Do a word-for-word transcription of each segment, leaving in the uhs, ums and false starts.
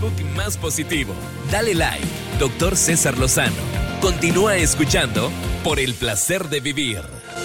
Facebook más positivo. Dale like, doctor César Lozano. Continúa escuchando Por el Placer de Vivir.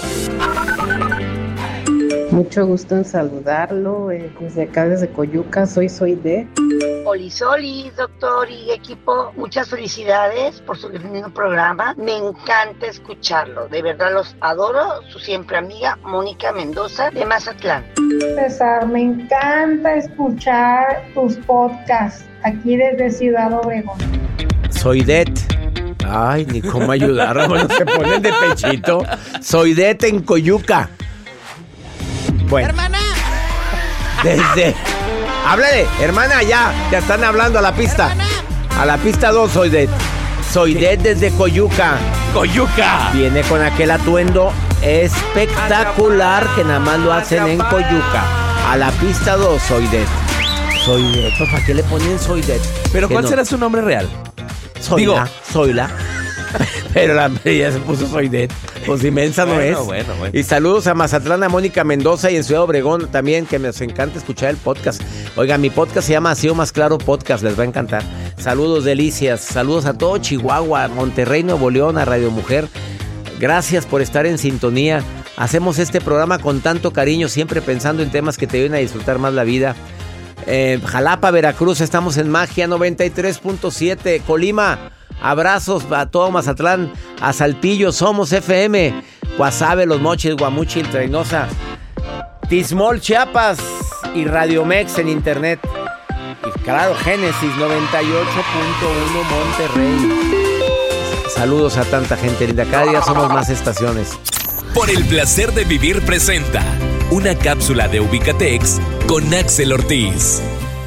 Mucho gusto en saludarlo, eh, desde acá, desde Coyuca, soy Soy de. Olisoli, doctor y equipo, muchas felicidades por su lindo programa, me encanta escucharlo, de verdad los adoro, su siempre amiga Mónica Mendoza de Mazatlán. César, me encanta escuchar tus podcasts, aquí desde Ciudad Obregón. Soy Det. Ay, ni cómo ayudar, bueno, se ponen de pechito. Soy Det en Coyuca. Bueno. ¡Hermana! Desde... ¡Háblale! ¡Hermana, ya! Ya están hablando a la pista. ¡Hermana! A la pista dos, Soy Det. Soy Det desde Coyuca. ¡Coyuca! Viene con aquel atuendo espectacular que nada más lo hacen en Coyuca. A la pista dos, Soy Det. Soy Det. Pues, ¿para qué le ponen Soy Det? ¿Pero cuál no? será su nombre real? Soyla. Soyla. Pero la ya se puso Soy Det. Pues inmensa no bueno, es. Bueno, bueno. Y saludos a Mazatlán, a Mónica Mendoza y en Ciudad Obregón también, que nos encanta escuchar el podcast. Oiga, mi podcast se llama Así o Más Claro Podcast, les va a encantar. Saludos, delicias. Saludos a todo Chihuahua, Monterrey, Nuevo León, a Radio Mujer. Gracias por estar en sintonía. Hacemos este programa con tanto cariño, siempre pensando en temas que te ayuden a disfrutar más la vida. Eh, Jalapa, Veracruz, estamos en Magia noventa y tres punto siete. Colima, abrazos a todo Mazatlán, a Saltillo, Somos F M, Guasave, Los Mochis, Guamuchil, Reynosa, Tismol, Chiapas y Radio Mex en internet. Y claro, Génesis noventa y ocho punto uno Monterrey. Saludos a tanta gente linda, cada día somos más estaciones. Por el Placer de Vivir presenta una cápsula de Ubicatex con Axel Ortiz.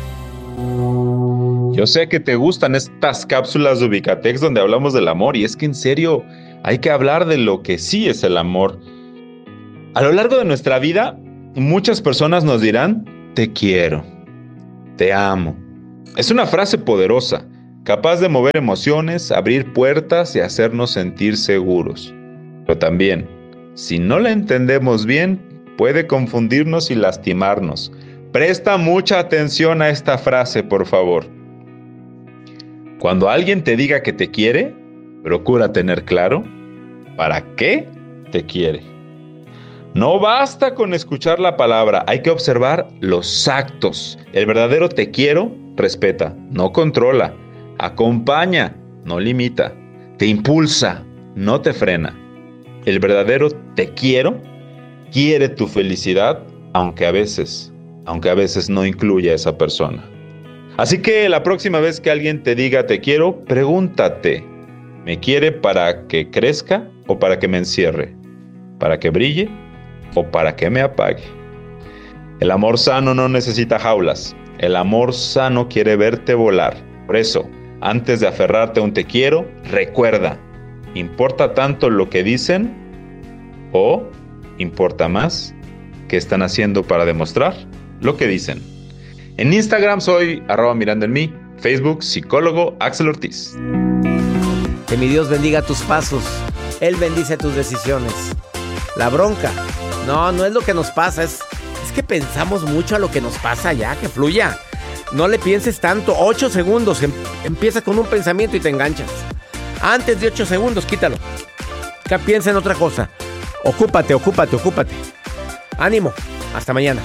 Yo sé que te gustan estas cápsulas de Ubicatex donde hablamos del amor, y es que en serio hay que hablar de lo que sí es el amor. A lo largo de nuestra vida, muchas personas nos dirán, te quiero, te amo. Es una frase poderosa, capaz de mover emociones, abrir puertas y hacernos sentir seguros. Pero también, si no la entendemos bien, puede confundirnos y lastimarnos. Presta mucha atención a esta frase, por favor. Cuando alguien te diga que te quiere, procura tener claro para qué te quiere. No basta con escuchar la palabra, hay que observar los actos. El verdadero te quiero respeta, no controla, acompaña, no limita, te impulsa, no te frena. El verdadero te quiero quiere tu felicidad, aunque a veces, aunque a veces no incluya a esa persona. Así que la próxima vez que alguien te diga te quiero, pregúntate, ¿me quiere para que crezca o para que me encierre? ¿Para que brille o para que me apague? El amor sano no necesita jaulas. El amor sano quiere verte volar. Por eso, antes de aferrarte a un te quiero, recuerda, ¿importa tanto lo que dicen o importa más qué están haciendo para demostrar lo que dicen? En Instagram soy arroba mirando en mí, Facebook psicólogo Axel Ortiz. Que mi Dios bendiga tus pasos, Él bendice tus decisiones. La bronca, no, no es lo que nos pasa, es, es que pensamos mucho a lo que nos pasa ya, que fluya. No le pienses tanto, ocho segundos, em, empieza con un pensamiento y te enganchas. Antes de ocho segundos, quítalo. Que piensa en otra cosa. Ocúpate, ocúpate, ocúpate. Ánimo, hasta mañana.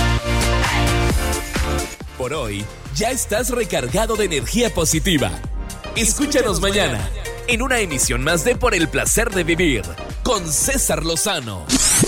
Por hoy, ya estás recargado de energía positiva. Escúchanos mañana en una emisión más de Por el Placer de Vivir con César Lozano.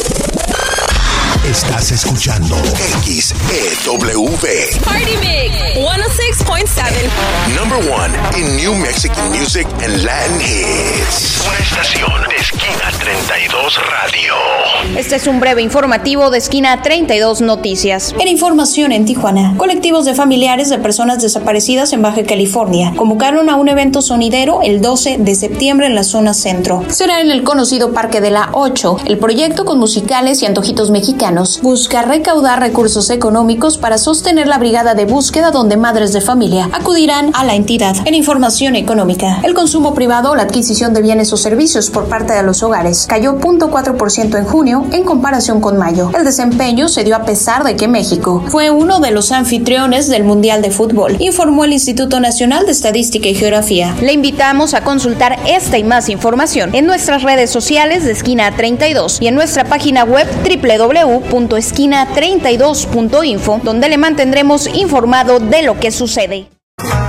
Estás escuchando X E W. Party Mix ciento seis punto siete. Number one in New Mexican music and Latin hits. Una estación de Esquina treinta y dos Radio. Este es un breve informativo de Esquina treinta y dos Noticias. En información en Tijuana, colectivos de familiares de personas desaparecidas en Baja California convocaron a un evento sonidero el doce de septiembre en la zona centro. Será en el conocido Parque de la ocho. El proyecto, con musicales y antojitos mexicanos, busca recaudar recursos económicos para sostener la brigada de búsqueda, donde madres de familia acudirán a la entidad. En información económica, el consumo privado o la adquisición de bienes o servicios por parte de los hogares cayó cero punto cuatro por ciento en junio en comparación con mayo. El desempeño se dio a pesar de que México fue uno de los anfitriones del Mundial de Fútbol, informó el Instituto Nacional de Estadística y Geografía. Le invitamos a consultar esta y más información en nuestras redes sociales de Esquina treinta y dos y en nuestra página web doble u doble u doble u punto esquina treinta y dos punto info, donde le mantendremos informado de lo que sucede.